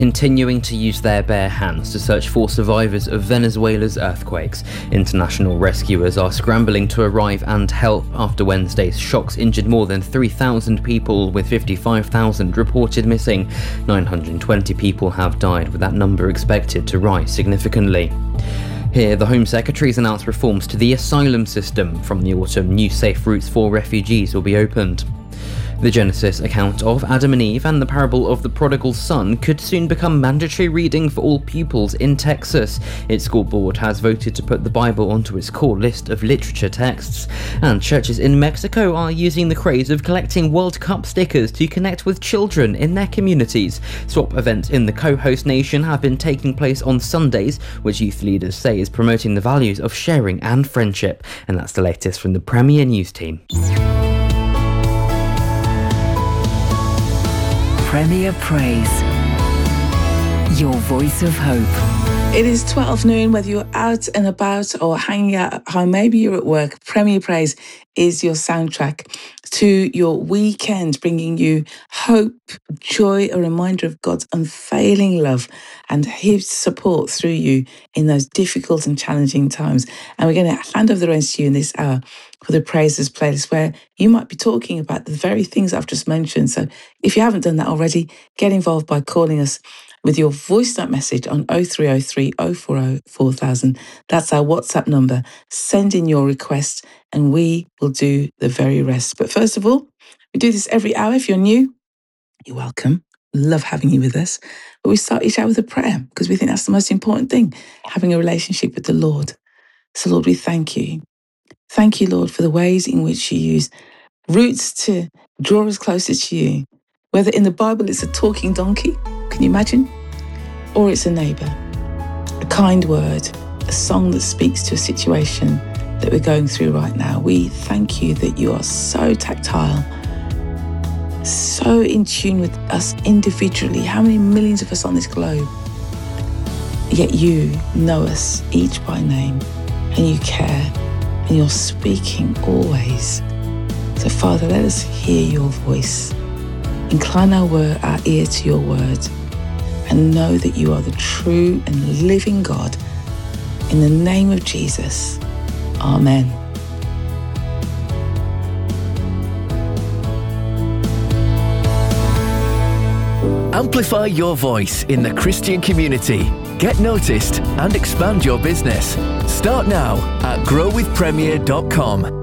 Continuing to use their bare hands to search for survivors of Venezuela's earthquakes, international rescuers are scrambling to arrive and help after Wednesday's shocks injured more than 3,000 people, with 55,000 reported missing. 920 people have died, with that number expected to rise significantly. Here, the Home Secretary's announced reforms to the asylum system. From the autumn, new safe routes for refugees will be opened. The Genesis account of Adam and Eve and the parable of the prodigal son could soon become mandatory reading for all pupils in Texas. Its school board has voted to put the Bible onto its core list of literature texts. And churches in Mexico are using the craze of collecting World Cup stickers to connect with children in their communities. Swap events in the co-host nation have been taking place on Sundays, which youth leaders say is promoting the values of sharing and friendship. And that's the latest from the Premier News team. Premier Praise, your voice of hope. It is 12 noon, whether you're out and about or hanging out at home, maybe you're at work. Premier Praise is your soundtrack to your weekend, bringing you hope, joy, a reminder of God's unfailing love and His support through you in those difficult and challenging times. And we're going to hand over the reins to you in this hour for the Praises playlist, where you might be talking about the very things I've just mentioned. So if you haven't done that already, get involved by calling us with your voice note message on 0303 040 4000. That's our WhatsApp number. Send in your request and we will do the very rest. But first of all, we do this every hour. If you're new, you're welcome. Love having you with us. But we start each hour with a prayer because we think that's the most important thing, having a relationship with the Lord. So Lord, we thank you. Thank you, Lord, for the ways in which you use roots to draw us closer to you. Whether in the Bible it's a talking donkey, can you imagine? Or it's a neighbour, a kind word, a song that speaks to a situation that we're going through right now. We thank you that you are so tactile, so in tune with us individually. How many millions of us on this globe? Yet you know us each by name and you care and you're speaking always. So Father, let us hear your voice. Incline our ear to your word and know that you are the true and living God. In the name of Jesus, Amen. Amplify your voice in the Christian community. Get noticed and expand your business. Start now at growwithpremier.com.